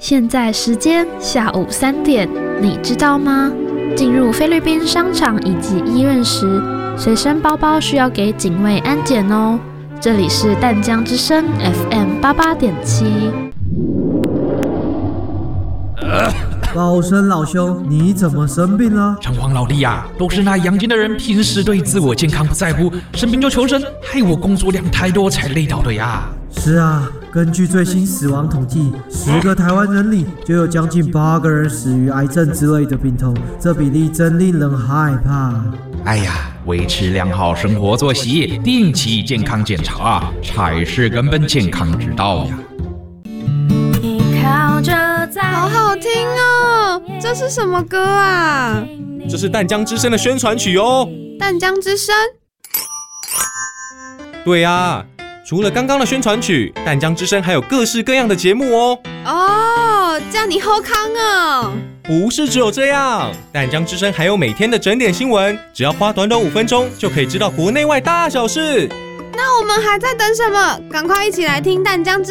现在时间下午3点，你知道吗？进入菲律宾商场以及医院时，随身包包需要给警卫安检哦。这里是淡江之声 FM 88.7。 老生老兄，你怎么生病了？ 城隍老弟呀，都是那阳间的人平时对自我健康不在乎，生病就求神，害我工作量太多才累倒的呀。 是啊，根据最新死亡统计，10个台湾人里就有将近8个人死于癌症之类的病痛，这比例真令人害怕。 哎呀，维持良好生活作息，定期健康检查，才是根本健康之道呀。 好好听哦，这是什么歌啊？ 这是淡江之声的宣传曲哦。 淡江之声？ 对啊，除了刚刚的宣传曲，淡江之声还有各式各样的节目哦。 哦，这样你好康哦。 不是只有这样，淡江之声还有每天的整点新闻，只要花短短5分钟就可以知道国内外大小事。 那我们还在等什么？赶快一起来听淡江之